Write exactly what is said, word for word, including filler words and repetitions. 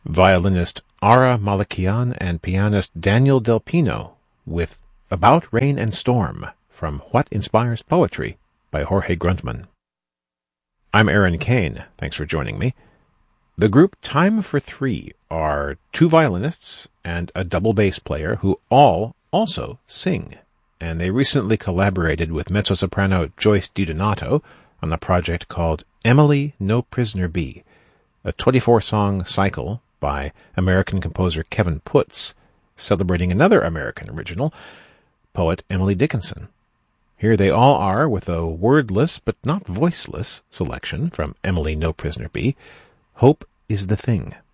violinist Ara Malakian and pianist Daniel Del Pino with About Rain and Storm from What Inspires Poetry by Jorge Gruntman. I'm Aaron Kane. Thanks for joining me. The group Time for Three are two violinists and a double bass player who all also sing, and they recently collaborated with mezzo-soprano Joyce DiDonato on a project called Emily No Prisoner Be, a twenty-four song cycle by American composer Kevin Putz, celebrating another American original, poet Emily Dickinson. Here they all are with a wordless but not voiceless selection from Emily No Prisoner Be, Hope is the Thing.